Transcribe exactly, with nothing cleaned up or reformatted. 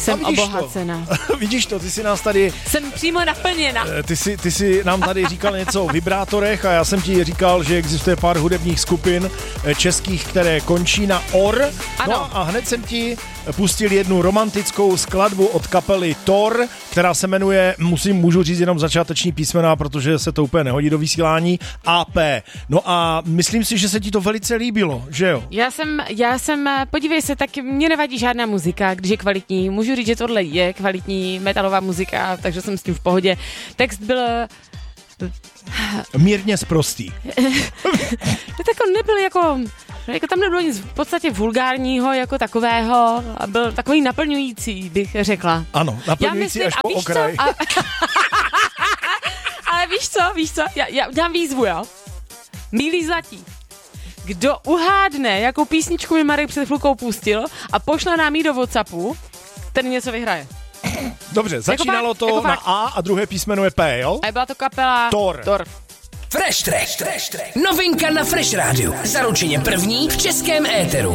Jsem obohacena. To. Vidíš to, ty jsi nás tady... Jsem přímo naplněna. Ty jsi, ty jsi nám tady říkal něco o vibrátorech a já jsem ti říkal, že existuje pár hudebních skupin českých, které končí na or. Ano. No a hned jsem ti pustil jednu romantickou skladbu od kapely Thor, která se jmenuje, musím, můžu říct jenom začáteční písmena, protože se to úplně nehodí do vysílání, A P. No a myslím si, že se ti to velice líbilo, že jo? Já jsem, já jsem, podívej se, tak mě nevadí žádná muzika, když je kvalitní. Můžu říct, že tohle je kvalitní metalová muzika, takže jsem s tím v pohodě. Text byl... Mírně sprostý. Tak on nebyl jako... Jako tam nebylo nic v podstatě vulgárního jako takového a byl takový naplňující, bych řekla. Ano, naplňující myslím, až po okraj. A... Ale víš co, víš co, já, já dám výzvu, jo? Milí zlatí, kdo uhádne, jakou písničku mi Marek před chvilkou pustil a pošle nám ji do WhatsAppu, ten něco vyhraje. Dobře, začínalo to jako na fakt. A a druhé písmeno je P, jo? A byla to kapela Thor. Thor. Fresh Track. Novinka na Fresh Rádiu. Zaručeně první v českém éteru.